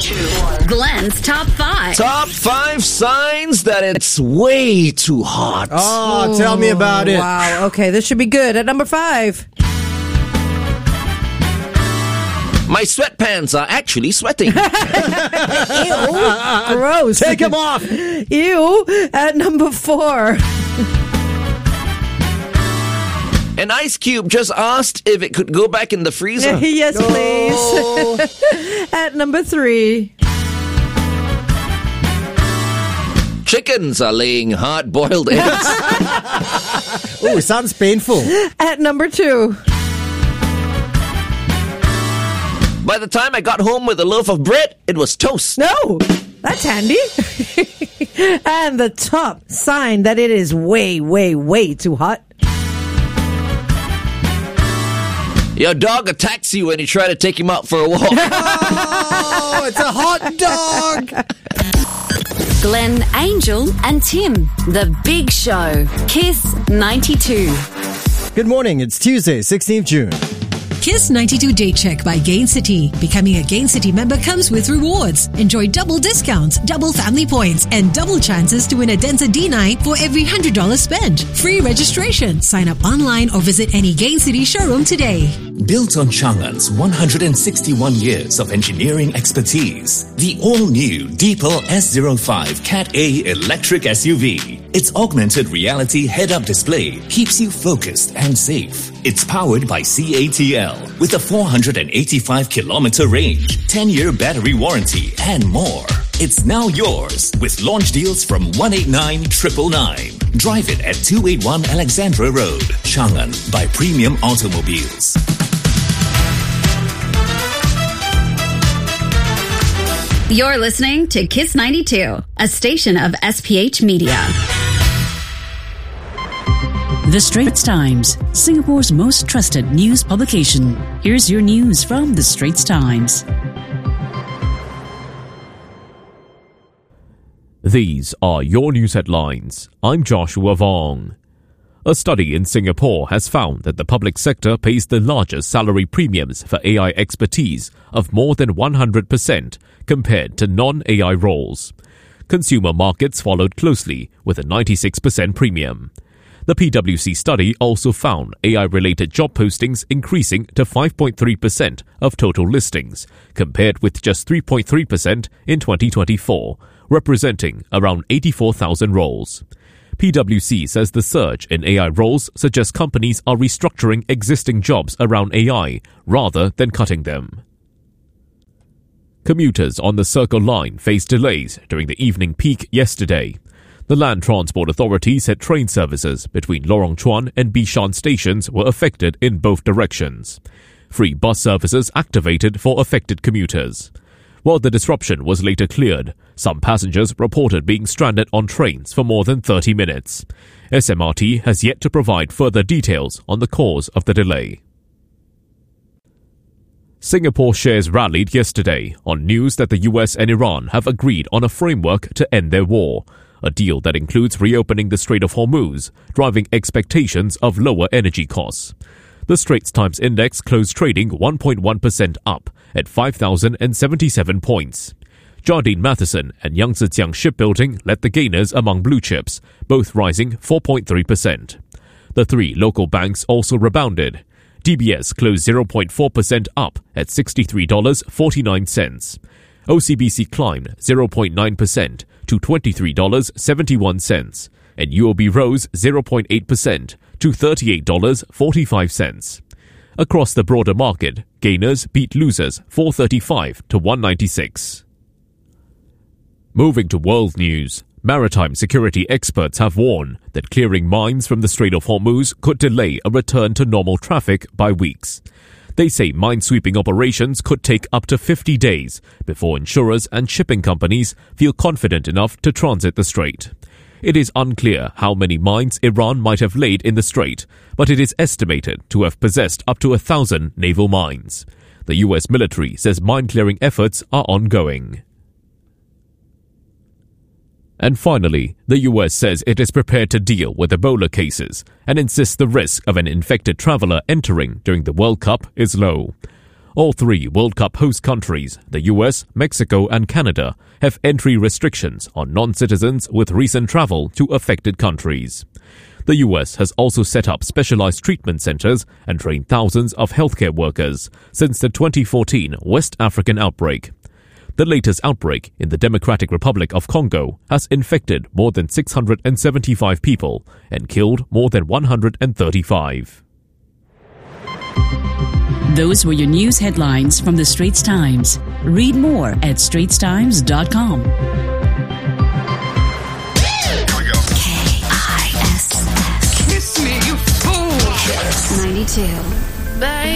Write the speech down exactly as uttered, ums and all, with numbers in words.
Glenn's Top five. Top five signs that it's way too hot. Oh, tell me about it. Wow. Okay, this should be good. At number five. My sweatpants are actually sweating. Ew. Gross. Take them off. Ew. At number four. An ice cube just asked if it could go back in the freezer. Yes, No. please. At number three. Chickens are laying hard-boiled eggs. Oh, it sounds painful. At number two. By the time I got home with a loaf of bread, it was toast. No, that's handy. And the top sign that it is way, way, way too hot. Your dog attacks you when you try to take him out for a walk. Oh, it's a hot dog. Glenn, Angel, and Tim. The Big Show. Kiss ninety-two. Good morning. It's Tuesday, sixteenth of June. Kiss ninety-two Day Check by Gain City. Becoming a Gain City member comes with rewards. Enjoy double discounts, double family points, and double chances to win a Denza D nine for every one hundred dollars spent. Free registration. Sign up online or visit any Gain City showroom today. Built on Chang'an's one hundred sixty-one years of engineering expertise, the all-new Deepal S zero five Cat A electric S U V. Its augmented reality head-up display keeps you focused and safe. It's powered by C A T L with a four hundred eighty-five kilometer range, ten-year battery warranty, and more. It's now yours with launch deals from one eight nine nine nine nine. Drive it at two eighty-one Alexandra Road, Chang'an by Premium Automobiles. You're listening to Kiss ninety-two, a station of S P H Media. The Straits Times, Singapore's most trusted news publication. Here's your news from The Straits Times. These are your news headlines. I'm Joshua Vong. A study in Singapore has found that the public sector pays the largest salary premiums for A I expertise of more than one hundred percent compared to non-A I roles. Consumer markets followed closely with a ninety-six percent premium. The P W C study also found A I-related job postings increasing to five point three percent of total listings, compared with just three point three percent in twenty twenty-four, representing around eighty-four thousand roles. P W C says the surge in A I roles suggests companies are restructuring existing jobs around A I rather than cutting them. Commuters on the Circle Line faced delays during the evening peak yesterday. The Land Transport Authority said train services between Lorong Chuan and Bishan stations were affected in both directions. Free bus services activated for affected commuters. While the disruption was later cleared, some passengers reported being stranded on trains for more than thirty minutes. S M R T has yet to provide further details on the cause of the delay. Singapore shares rallied yesterday on news that the U S and Iran have agreed on a framework to end their war, a deal that includes reopening the Strait of Hormuz, driving expectations of lower energy costs. The Straits Times Index closed trading one point one percent up at five thousand seventy-seven points. Jardine Matheson and Yangtze Shipbuilding led the gainers among blue chips, both rising four point three percent. The three local banks also rebounded. D B S closed zero point four percent up at sixty-three dollars and forty-nine cents. O C B C climbed zero point nine percent to twenty-three dollars and seventy-one cents, and U O B rose zero point eight percent to thirty-eight dollars and forty-five cents. Across the broader market, gainers beat losers four thirty-five to one ninety-six. Moving to world news, maritime security experts have warned that clearing mines from the Strait of Hormuz could delay a return to normal traffic by weeks. They say mine-sweeping operations could take up to fifty days before insurers and shipping companies feel confident enough to transit the strait. It is unclear how many mines Iran might have laid in the strait, but it is estimated to have possessed up to a thousand naval mines. The U S military says mine-clearing efforts are ongoing. And finally, the U S says it is prepared to deal with Ebola cases and insists the risk of an infected traveller entering during the World Cup is low. All three World Cup host countries, the U S, Mexico and Canada, have entry restrictions on non-citizens with recent travel to affected countries. The U S has also set up specialized treatment centers and trained thousands of healthcare workers since the twenty fourteen West African outbreak. The latest outbreak in the Democratic Republic of Congo has infected more than six hundred seventy-five people and killed more than one hundred thirty-five. Those were your news headlines from the Straits Times. Read more at straits times dot com. Here we go. K I S S. Kiss me, you fool. ninety-two. Bye.